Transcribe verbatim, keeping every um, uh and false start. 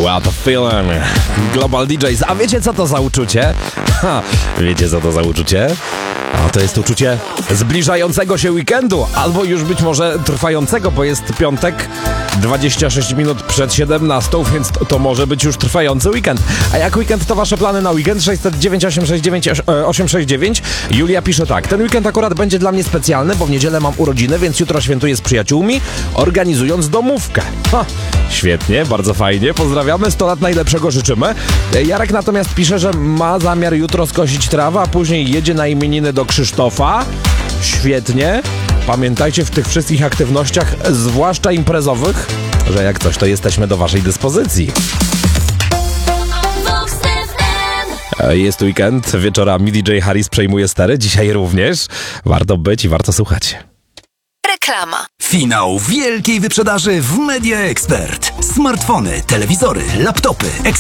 What a feeling. Global D Js. A wiecie co to za uczucie? Ha, wiecie co to za uczucie? A to jest uczucie zbliżającego się weekendu, albo już być może trwającego, bo jest piątek, dwadzieścia sześć minut przed siedemnastą, więc to, to może być już trwający weekend. A jak weekend, to wasze plany na weekend? sześć zero dziewięć osiem sześć dziewięć osiem sześć dziewięć. Julia pisze tak: ten weekend akurat będzie dla mnie specjalny, bo w niedzielę mam urodziny, więc jutro świętuję z przyjaciółmi, organizując domówkę. Ha, świetnie, bardzo fajnie, pozdrawiamy, sto lat najlepszego życzymy. Jarek natomiast pisze, że ma zamiar jutro skosić trawę, a później jedzie na imieniny do Krzysztofa. Świetnie. Pamiętajcie w tych wszystkich aktywnościach, zwłaszcza imprezowych, że jak coś, to jesteśmy do waszej dyspozycji. Jest weekend, wieczorami D J Harris przejmuje stery, dzisiaj również. Warto być i warto słuchać. Reklama. Finał wielkiej wyprzedaży w Media Expert. Smartfony, telewizory, laptopy,